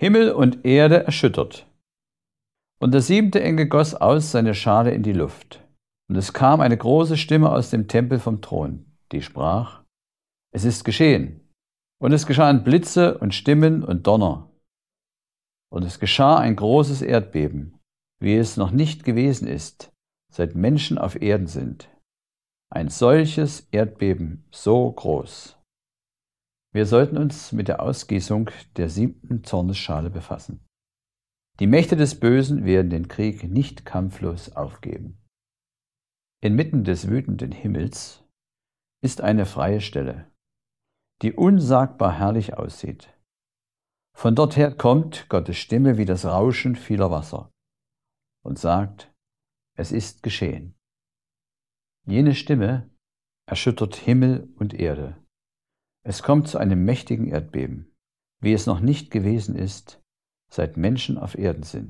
Himmel und Erde erschüttert. Und der 7. Engel goss aus seine Schale in die Luft. Und es kam eine große Stimme aus dem Tempel vom Thron, die sprach: Es ist geschehen. Und es geschahen Blitze und Stimmen und Donner. Und es geschah ein großes Erdbeben, wie es noch nicht gewesen ist, seit Menschen auf Erden sind. Ein solches Erdbeben so groß. Wir sollten uns mit der Ausgießung der 7. Zornesschale befassen. Die Mächte des Bösen werden den Krieg nicht kampflos aufgeben. Inmitten des wütenden Himmels ist eine freie Stelle, die unsagbar herrlich aussieht. Von dorther kommt Gottes Stimme wie das Rauschen vieler Wasser und sagt: Es ist geschehen. Jene Stimme erschüttert Himmel und Erde. Es kommt zu einem mächtigen Erdbeben, wie es noch nicht gewesen ist, seit Menschen auf Erden sind.